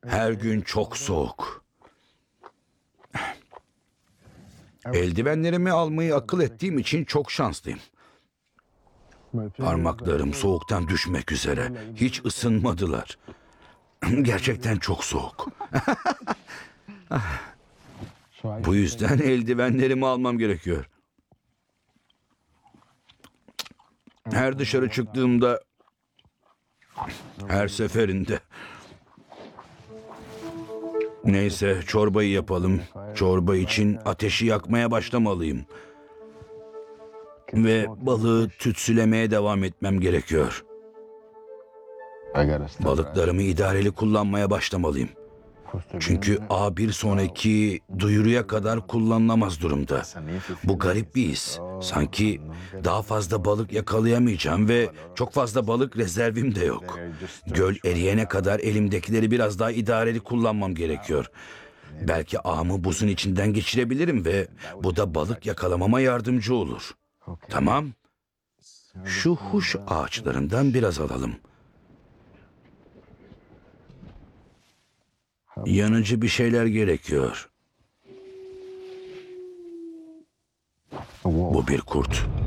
Her gün çok soğuk. Eldivenlerimi almayı akıl ettiğim için çok şanslıyım. Parmaklarım soğuktan düşmek üzere. Hiç ısınmadılar. Gerçekten çok soğuk. Bu yüzden eldivenlerimi almam gerekiyor. Her dışarı çıktığımda, her seferinde. Neyse, çorbayı yapalım. Çorba için ateşi yakmaya başlamalıyım. Ve balığı tütsülemeye devam etmem gerekiyor. Balıklarımı idareli kullanmaya başlamalıyım. Çünkü ağ bir sonraki duyuruya kadar kullanılamaz durumda. Bu garip bir his. Sanki daha fazla balık yakalayamayacağım ve çok fazla balık rezervim de yok. Göl eriyene kadar elimdekileri biraz daha idareli kullanmam gerekiyor. Belki ağımı buzun içinden geçirebilirim ve bu da balık yakalamama yardımcı olur. Tamam. Şu huş ağaçlarından biraz alalım. Yanıcı bir şeyler gerekiyor. Bu bir kurt.